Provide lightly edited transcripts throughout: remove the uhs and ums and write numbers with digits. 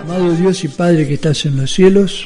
Amado Dios y Padre que estás en los cielos,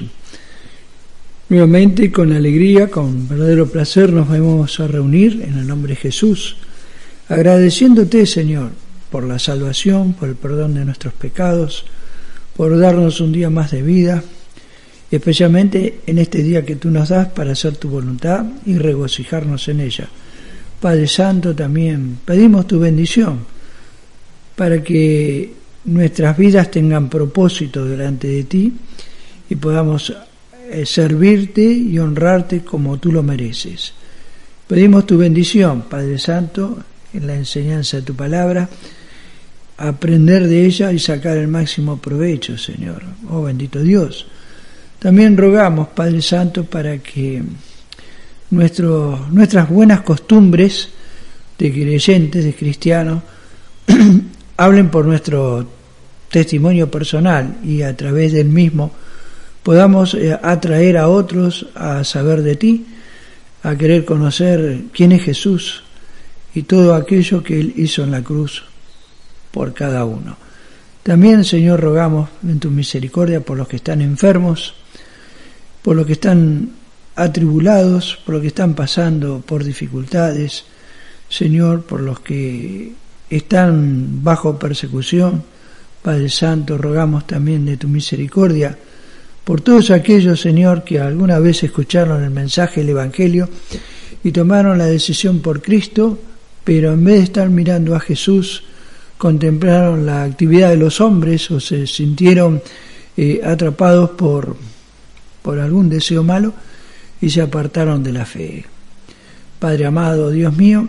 nuevamente con alegría, con verdadero placer nos vamos a reunir en el nombre de Jesús, agradeciéndote, Señor, por la salvación, por el perdón de nuestros pecados, por darnos un día más de vida, especialmente en este día que tú nos das para hacer tu voluntad y regocijarnos en ella. Padre Santo, también pedimos tu bendición para que nuestras vidas tengan propósito delante de ti y podamos servirte y honrarte como tú lo mereces. Pedimos tu bendición, Padre Santo, en la enseñanza de tu palabra, aprender de ella y sacar el máximo provecho, Señor. Oh bendito Dios. También rogamos, Padre Santo, para que nuestras buenas costumbres de creyentes, de cristianos, hablen por nuestro testimonio personal y a través del mismo podamos atraer a otros a saber de ti, a querer conocer quién es Jesús y todo aquello que Él hizo en la cruz por cada uno. También, Señor, rogamos en tu misericordia por los que están enfermos, por los que están atribulados, por los que están pasando por dificultades, Señor, por los que están bajo persecución. Padre Santo, rogamos también de tu misericordia por todos aquellos, Señor, que alguna vez escucharon el mensaje del Evangelio y tomaron la decisión por Cristo, pero en vez de estar mirando a Jesús, contemplaron la actividad de los hombres o se sintieron atrapados por algún deseo malo y se apartaron de la fe. Padre amado, Dios mío,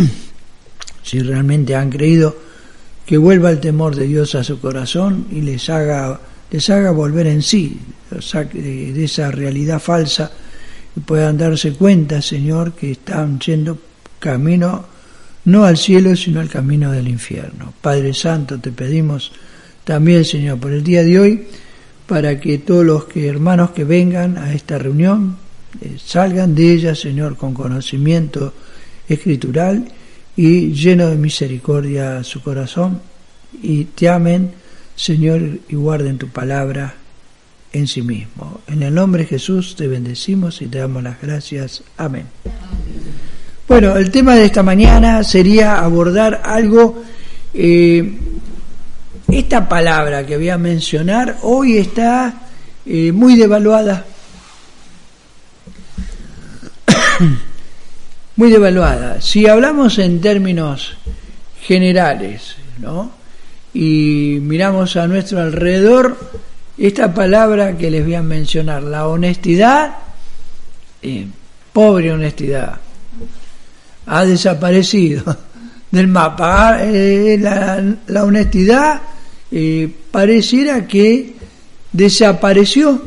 si realmente han creído, que vuelva el temor de Dios a su corazón y les haga volver en sí, de esa realidad falsa, y puedan darse cuenta, Señor, que están yendo camino no al cielo, sino al camino del infierno. Padre Santo, te pedimos también, Señor, por el día de hoy, para que todos los hermanos que vengan a esta reunión salgan de ella, Señor, con conocimiento escritural y lleno de misericordia su corazón, y te amen, Señor, y guarden tu palabra en sí mismo. En el nombre de Jesús te bendecimos y te damos las gracias. Amén. Bueno, el tema de esta mañana sería abordar algo, esta palabra que voy a mencionar hoy está muy devaluada. Muy devaluada. Si hablamos en términos generales, ¿no? Y miramos a nuestro alrededor, esta palabra que les voy a mencionar, la honestidad, pobre honestidad, ha desaparecido del mapa. La honestidad pareciera que desapareció.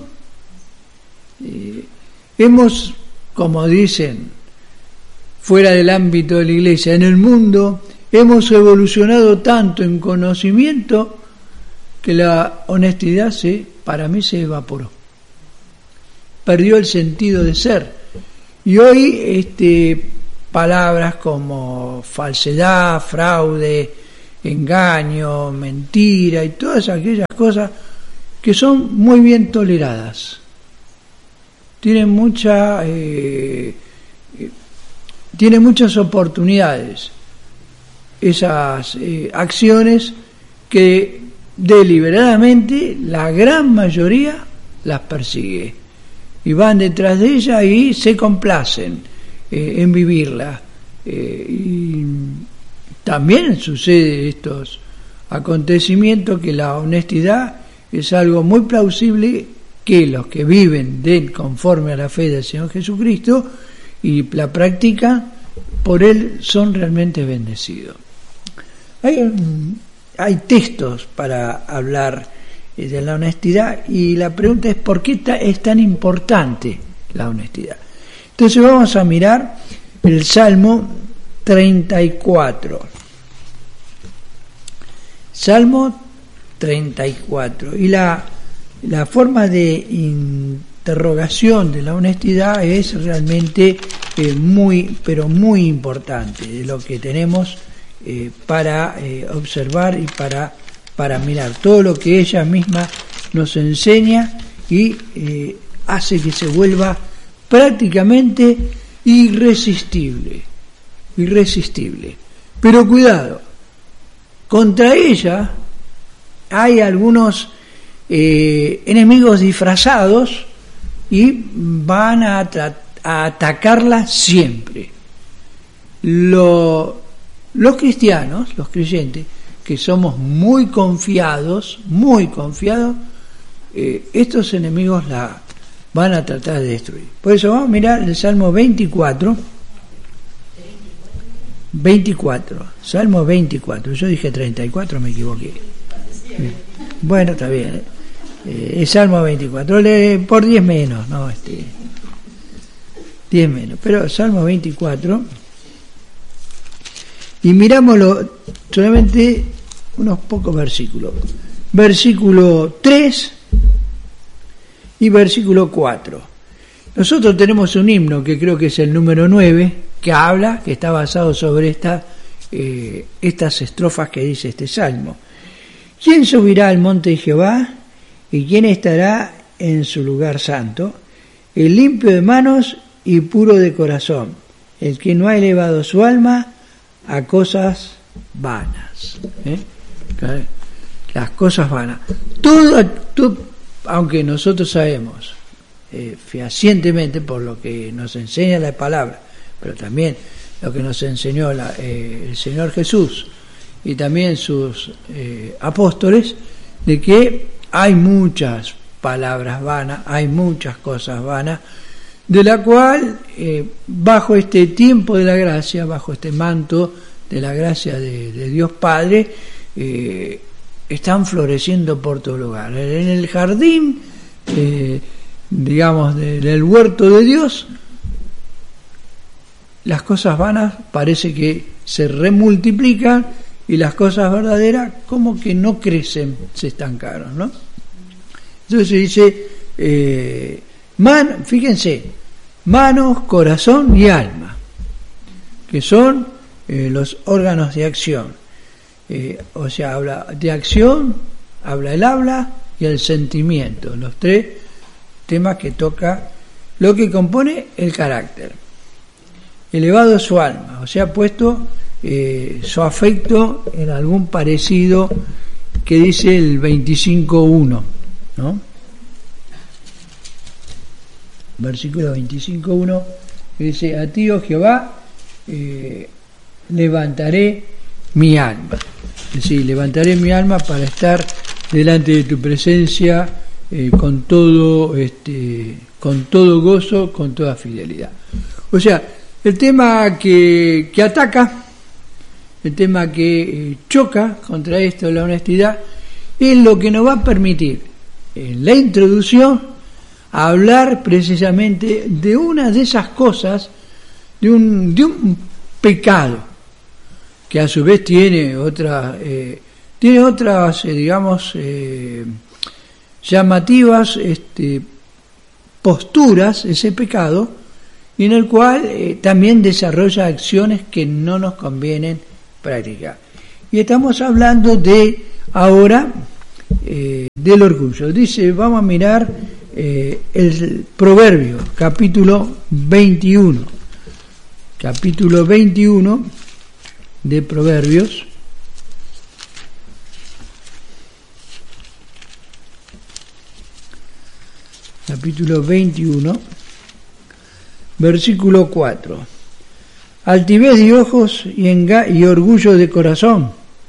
Hemos, como dicen, fuera del ámbito de la iglesia, en el mundo, hemos evolucionado tanto en conocimiento que la honestidad para mí se evaporó. Perdió el sentido de ser. Y hoy palabras como falsedad, fraude, engaño, mentira y todas aquellas cosas que son muy bien toleradas. Tienen muchas oportunidades esas acciones que deliberadamente la gran mayoría las persigue y van detrás de ella y se complacen en vivirla. Y también sucede estos acontecimientos que la honestidad es algo muy plausible que los que viven conforme a la fe del Señor Jesucristo y la practican, por Él son realmente bendecidos. Hay textos para hablar de la honestidad y la pregunta es ¿por qué es tan importante la honestidad? Entonces vamos a mirar el Salmo 34. Salmo 34. Y la forma de interrogación de la honestidad es realmente muy, pero muy importante, de lo que tenemos para observar y para mirar todo lo que ella misma nos enseña y hace que se vuelva prácticamente irresistible. Pero cuidado, contra ella hay algunos enemigos disfrazados y van a atacarla siempre. Los cristianos, los creyentes, que somos muy confiados, estos enemigos la van a tratar de destruir. Por eso vamos a mirar el Salmo 24, Salmo 24, yo dije 34, me equivoqué. Bueno, está bien. El Salmo 24, por 10 menos, no, 10 menos, pero Salmo 24, y mirámoslo solamente unos pocos versículos. Versículo 3 y versículo 4. Nosotros tenemos un himno que creo que es el número 9, que está basado sobre estas estrofas que dice este salmo. ¿Quién subirá al monte de Jehová? ¿Y quién estará en su lugar santo? El limpio de manos y puro de corazón, el que no ha elevado su alma a cosas vanas. Las cosas vanas. Todo, aunque nosotros sabemos fehacientemente por lo que nos enseña la palabra, pero también lo que nos enseñó el Señor Jesús y también sus apóstoles, de que hay muchas palabras vanas, hay muchas cosas vanas, de la cual bajo este tiempo de la gracia, bajo este manto de la gracia de Dios Padre, están floreciendo por todo lugar. En el jardín, digamos, del huerto de Dios, las cosas vanas parece que se remultiplican y las cosas verdaderas como que no crecen, se estancaron, ¿no? Entonces dice, fíjense, manos, corazón y alma, que son los órganos de acción. O sea, habla de acción, habla el habla y el sentimiento, los tres temas que toca lo que compone el carácter. Elevado su alma, o sea, puesto su afecto en algún parecido que dice el 25.1, ¿no? Versículo 25.1, que dice: a ti, oh Jehová, levantaré mi alma. Es decir, levantaré mi alma para estar delante de tu presencia con todo gozo, con toda fidelidad. O sea, el tema que ataca, el tema que choca contra esto, la honestidad, es lo que nos va a permitir en la introducción a hablar precisamente de una de esas cosas, de un pecado que a su vez tiene otras digamos, llamativas posturas, ese pecado, y en el cual también desarrolla acciones que no nos convienen practicar. Y estamos hablando ahora del orgullo. Dice, vamos a mirar el Proverbio, capítulo 21. Capítulo 21 de Proverbios. Capítulo 21, versículo 4. Altivez de ojos y orgullo de corazón,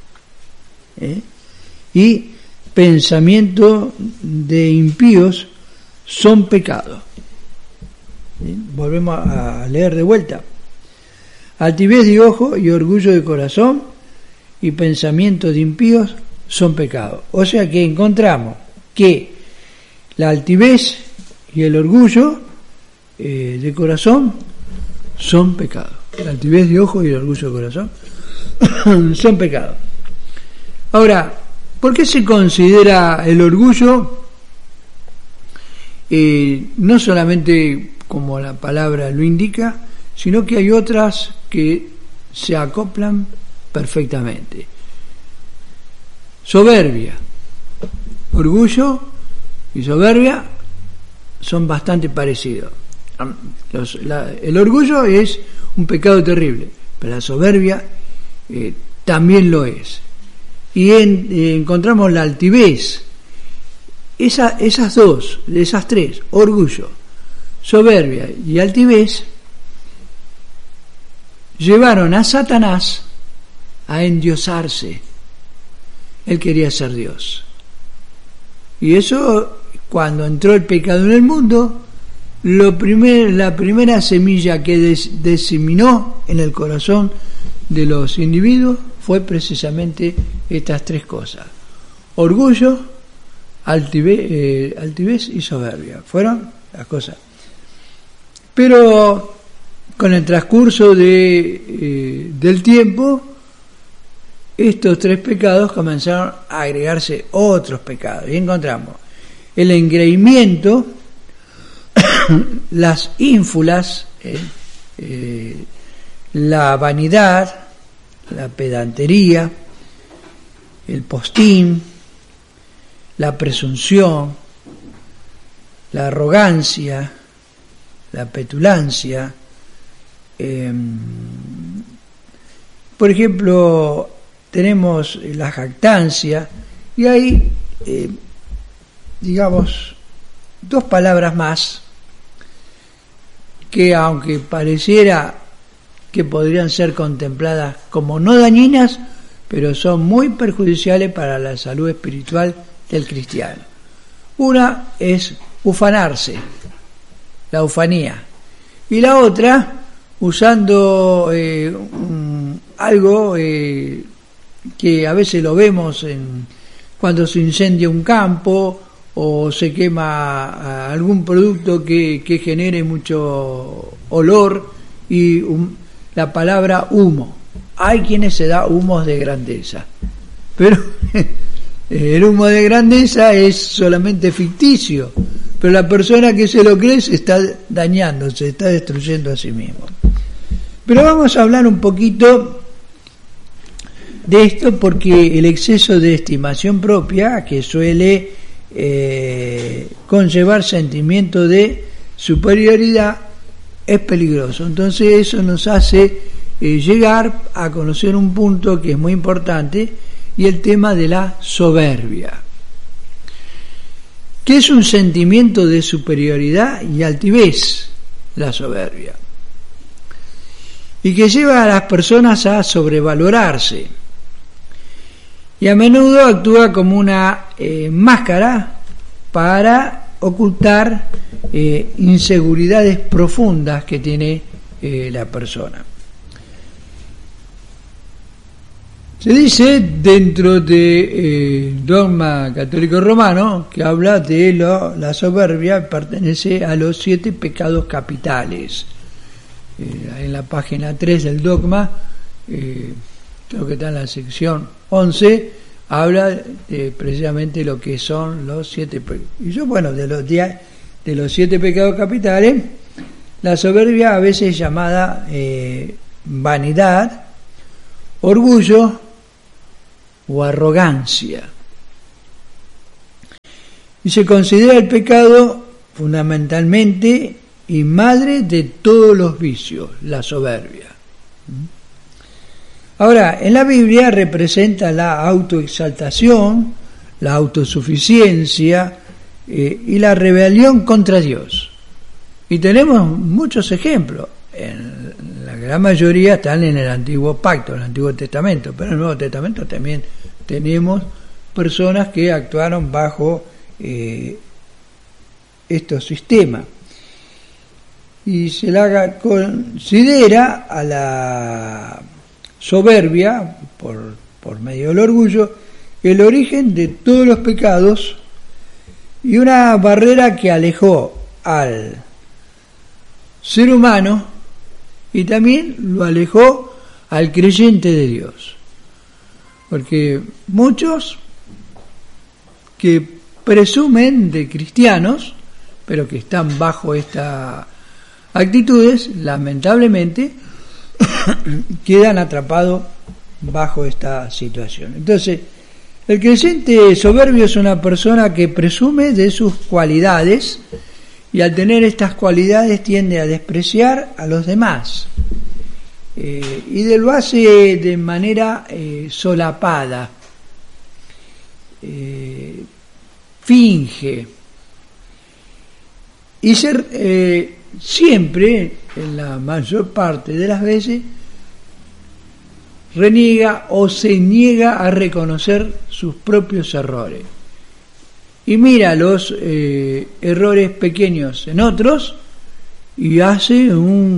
y pensamiento de impíos son pecados. Volvemos a leer de vuelta. Altivez de ojo y orgullo de corazón y pensamiento de impíos son pecados. O sea que encontramos que la altivez y el orgullo de corazón son pecados. La altivez de ojo y el orgullo de corazón son pecados. Ahora, ¿por qué se considera el orgullo no solamente como la palabra lo indica, sino que hay otras que se acoplan perfectamente? Soberbia, orgullo y soberbia son bastante parecidos. El orgullo es un pecado terrible, pero la soberbia también lo es. Y encontramos la altivez. Esas tres, orgullo, soberbia y altivez, llevaron a Satanás a endiosarse. Él quería ser Dios. Y eso, cuando entró el pecado en el mundo, la primera semilla que diseminó en el corazón de los individuos fue precisamente estas tres cosas: orgullo, altivez y soberbia. Fueron las cosas. Pero con el transcurso del tiempo, estos tres pecados comenzaron a agregarse otros pecados. Y encontramos el engreimiento, las ínfulas, la vanidad, la pedantería, el postín, la presunción, la arrogancia, la petulancia. Por ejemplo, tenemos la jactancia, y hay, digamos, dos palabras más que, aunque pareciera que podrían ser contempladas como no dañinas, pero son muy perjudiciales para la salud espiritual del cristiano. Una es ufanarse, la ufanía, y la otra, usando algo que a veces lo vemos cuando se incendia un campo o se quema algún producto que genere mucho olor, y la palabra humo. Hay quienes se da humos de grandeza, pero el humo de grandeza es solamente ficticio, pero la persona que se lo cree se está dañando, se está destruyendo a sí mismo. Pero vamos a hablar un poquito de esto, porque el exceso de estimación propia, que suele conllevar sentimiento de superioridad, es peligroso. Entonces eso nos hace llegar a conocer un punto que es muy importante, y el tema de la soberbia, que es un sentimiento de superioridad y altivez, la soberbia, y que lleva a las personas a sobrevalorarse, y a menudo actúa como una máscara para ocultar inseguridades profundas que tiene la persona. Se dice dentro de dogma católico romano, que habla de la soberbia, pertenece a los 7 pecados capitales. En la página 3 del dogma, creo que está en la sección 11, habla de precisamente lo que son los 7 pecados. Y yo, bueno, de los 7 pecados capitales, la soberbia a veces es llamada vanidad, orgullo o arrogancia, y se considera el pecado fundamentalmente y madre de todos los vicios, la soberbia. Ahora, en la Biblia representa la autoexaltación, la autosuficiencia y la rebelión contra Dios. Y tenemos muchos ejemplos. La gran mayoría están en el Antiguo Pacto, en el Antiguo Testamento, pero en el Nuevo Testamento también tenemos personas que actuaron bajo estos sistemas. Y se la considera a la soberbia, por medio del orgullo, el origen de todos los pecados y una barrera que alejó al ser humano y también lo alejó al creyente de Dios. Porque muchos que presumen de cristianos, pero que están bajo estas actitudes, lamentablemente quedan atrapados bajo esta situación. Entonces, El creyente soberbio es una persona que presume de sus cualidades y al tener estas cualidades tiende a despreciar a los demás. Y lo hace de manera solapada, finge, y siempre, en la mayor parte de las veces, reniega o se niega a reconocer sus propios errores. Y mira los errores pequeños en otros y hace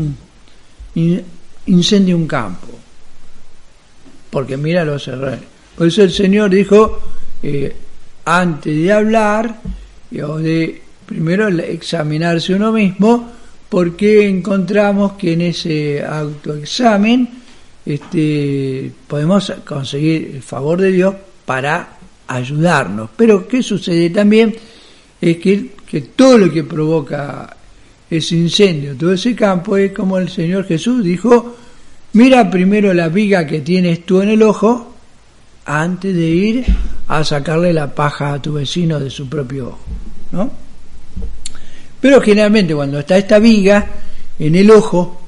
incendia un campo, porque mira los errores. Por eso el Señor dijo, antes de hablar, o de primero examinarse uno mismo, porque encontramos que en ese autoexamen podemos conseguir el favor de Dios para ayudarnos. Pero ¿qué sucede también? Es que todo lo que provoca ese incendio, todo ese campo, es como el Señor Jesús dijo, mira primero la viga que tienes tú en el ojo antes de ir a sacarle la paja a tu vecino de su propio ojo, ¿no? Pero generalmente cuando está esta viga en el ojo,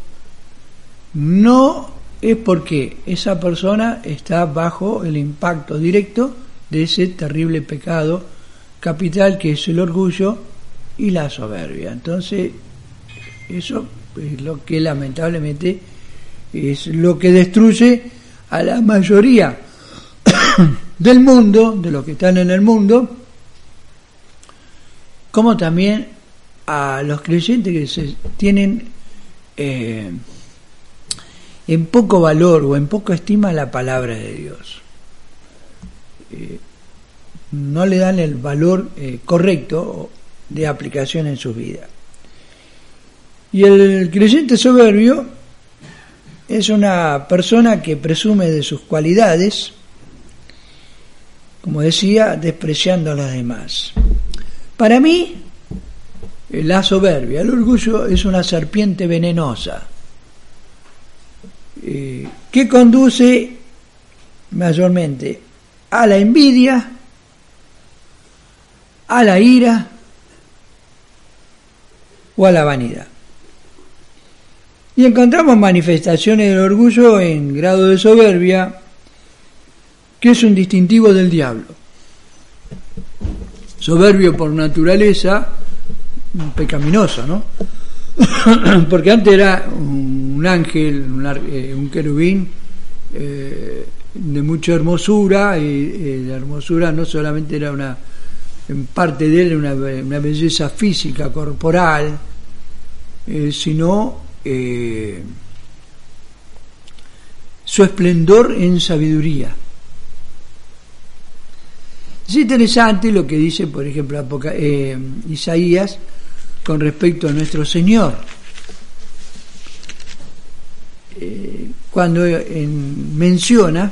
no es porque esa persona está bajo el impacto directo de ese terrible pecado capital que es el orgullo y la soberbia. Entonces, eso es lo que lamentablemente es lo que destruye a la mayoría del mundo, de los que están en el mundo, como también a los creyentes que se tienen en poco valor o en poca estima la palabra de Dios. No le dan el valor correcto de aplicación en su vida. Y el creyente soberbio es una persona que presume de sus cualidades, como decía, despreciando a los demás. Para mí, la soberbia, el orgullo, es una serpiente venenosa que conduce mayormente a la envidia, a la ira o a la vanidad. Y encontramos manifestaciones del orgullo en grado de soberbia, que es un distintivo del diablo. Soberbio por naturaleza, pecaminoso, ¿no? Porque antes era un ángel, un querubín de mucha hermosura, y la hermosura no solamente era en parte de él una belleza física, corporal, sino su esplendor en sabiduría. Es interesante lo que dice, por ejemplo, Isaías con respecto a nuestro Señor. Cuando menciona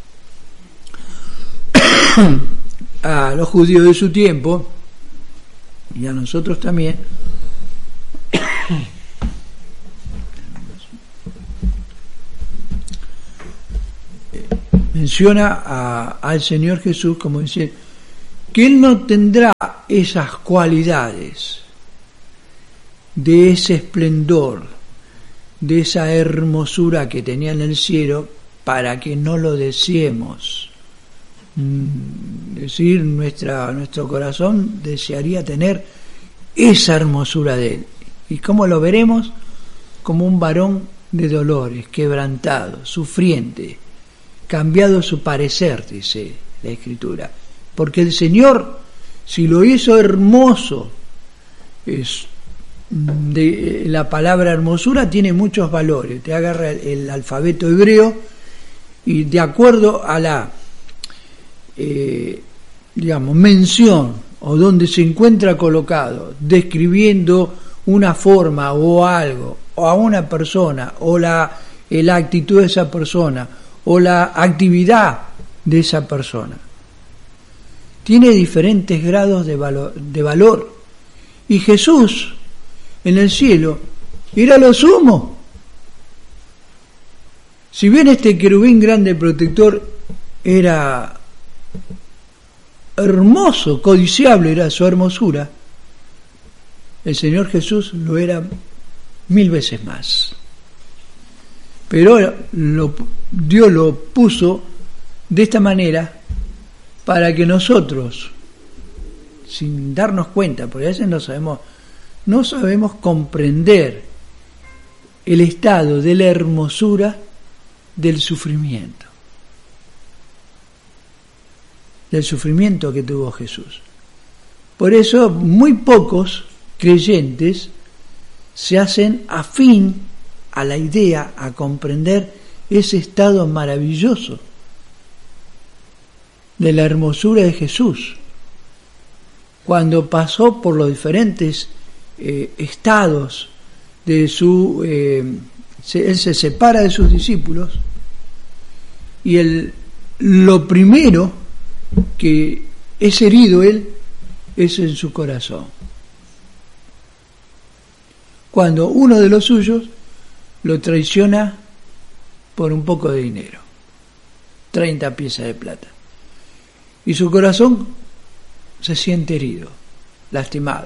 a los judíos de su tiempo, y a nosotros también, menciona al Señor Jesús como decir que Él no tendrá esas cualidades de ese esplendor, de esa hermosura que tenía en el cielo, para que no lo deseemos. Es decir, nuestro corazón desearía tener esa hermosura de Él. ¿Y cómo lo veremos? Como un varón de dolores, quebrantado, sufriente, cambiado su parecer, dice la Escritura. Porque el Señor, si lo hizo hermoso, la palabra hermosura tiene muchos valores. Te agarra el alfabeto hebreo y de acuerdo a la mención o donde se encuentra colocado, describiendo una forma o algo, o a una persona, o la actitud de esa persona, o la actividad de esa persona, tiene diferentes grados de valor. Y Jesús en el cielo era lo sumo. Si bien este querubín grande protector era hermoso, codiciable era su hermosura, el Señor Jesús lo era 1000 veces más. Pero Dios lo puso de esta manera para que nosotros, sin darnos cuenta, porque a veces no sabemos comprender el estado de la hermosura del sufrimiento que tuvo Jesús. Por eso muy pocos creyentes se hacen afín a la idea, a comprender ese estado maravilloso de la hermosura de Jesús, cuando pasó por los diferentes estados de su... él se separa de sus discípulos y lo primero que es herido él es en su corazón, cuando uno de los suyos lo traiciona por un poco de dinero, 30 piezas de plata, y su corazón se siente herido, lastimado.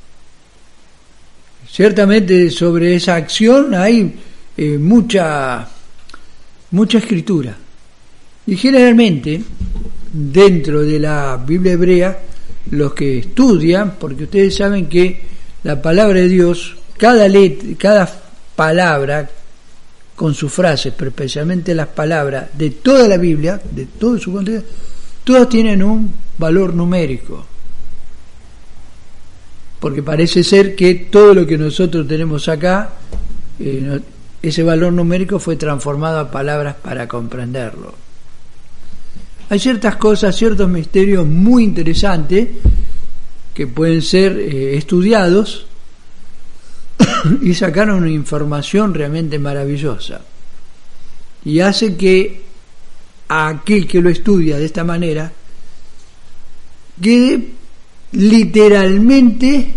Ciertamente sobre esa acción hay mucha escritura, y generalmente dentro de la Biblia hebrea, los que estudian, porque ustedes saben que la palabra de Dios, cada palabra con sus frases, pero especialmente las palabras de toda la Biblia, de todo su contenido, todas tienen un valor numérico, porque parece ser que todo lo que nosotros tenemos acá, ese valor numérico fue transformado a palabras para comprenderlo. Hay ciertas cosas, ciertos misterios muy interesantes que pueden ser estudiados y sacar una información realmente maravillosa, y hace que a aquel que lo estudia de esta manera quede literalmente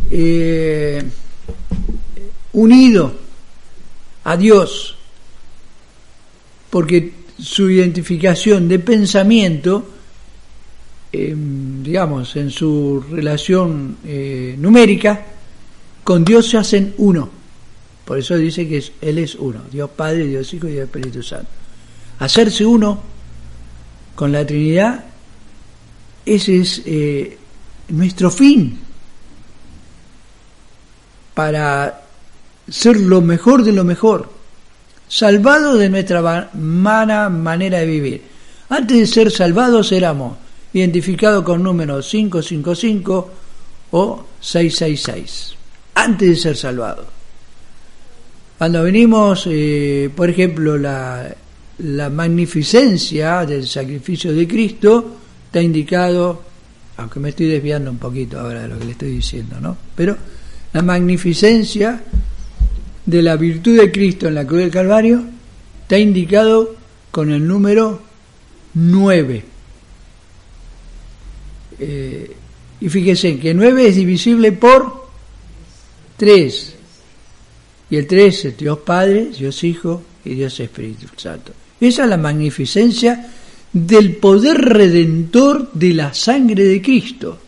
unido a Dios, porque su identificación de pensamiento, digamos, en su relación numérica con Dios se hacen uno. Por eso dice que Él es uno, Dios Padre, Dios Hijo y Dios Espíritu Santo. Hacerse uno con la Trinidad, ese es nuestro fin, para ser lo mejor de lo mejor, salvados de nuestra mala manera de vivir. Antes de ser salvados éramos identificados con números 555 o 666, antes de ser salvados. Cuando venimos, por ejemplo, la magnificencia del sacrificio de Cristo está indicado, aunque me estoy desviando un poquito ahora de lo que le estoy diciendo, ¿no? Pero la magnificencia de la virtud de Cristo en la cruz del Calvario está indicado con el número 9. Y fíjese que 9 es divisible por 3. Y el 3 es Dios Padre, Dios Hijo y Dios Espíritu Santo. Esa es la magnificencia del poder redentor de la sangre de Cristo.